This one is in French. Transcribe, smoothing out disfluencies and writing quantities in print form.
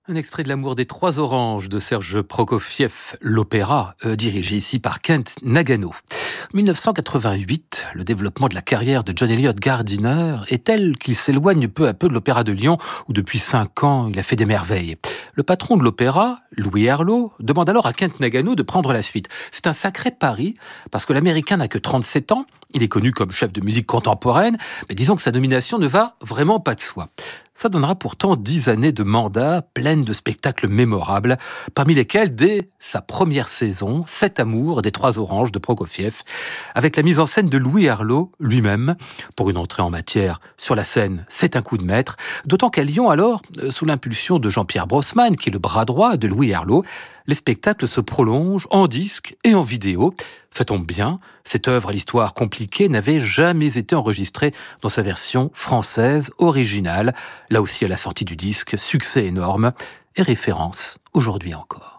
Un extrait de L'amour des trois oranges de Serge Prokofiev, l'opéra, dirigé ici par Kent Nagano. 1988, le développement de la carrière de John Eliot Gardiner est tel qu'il s'éloigne peu à peu de l'Opéra de Lyon, où depuis 5 ans, il a fait des merveilles. Le patron de l'opéra, Louis Herlaut, demande alors à Kent Nagano de prendre la suite. C'est un sacré pari, parce que l'Américain n'a que 37 ans, il est connu comme chef de musique contemporaine, mais disons que sa nomination ne va vraiment pas de soi. Ça donnera pourtant 10 années de mandat pleines de spectacles mémorables, parmi lesquels, dès sa première saison, Cet amour des trois oranges de Prokofiev, avec la mise en scène de Louis Herlaut lui-même. Pour une entrée en matière sur la scène, c'est un coup de maître, d'autant qu'à Lyon alors, sous l'impulsion de Jean-Pierre Brossman, qui est le bras droit de Louis Herlaut, les spectacles se prolongent en disque et en vidéo. Ça tombe bien, cette œuvre à l'histoire compliquée n'avait jamais été enregistrée dans sa version française originale. Là aussi, à la sortie du disque, succès énorme et référence aujourd'hui encore.